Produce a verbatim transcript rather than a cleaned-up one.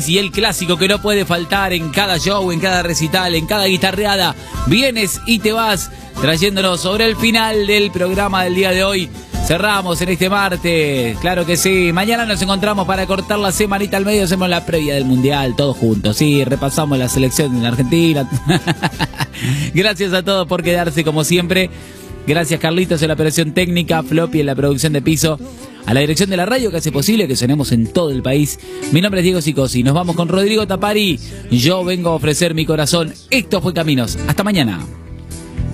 Y el clásico que no puede faltar en cada show, en cada recital, en cada guitarreada. Vienes y te vas trayéndonos sobre el final del programa del día de hoy. Cerramos en este martes, claro que sí. Mañana nos encontramos para cortar la semanita al medio. Hacemos la previa del Mundial, todos juntos. Sí, repasamos la selección en Argentina. Gracias a todos por quedarse como siempre. Gracias Carlitos en la operación técnica, Floppy en la producción de piso, a la dirección de la radio que hace posible que sonemos en todo el país. Mi nombre es Diego Sicosi, nos vamos con Rodrigo Tapari. Yo vengo a ofrecer mi corazón. Esto fue Caminos. Hasta mañana.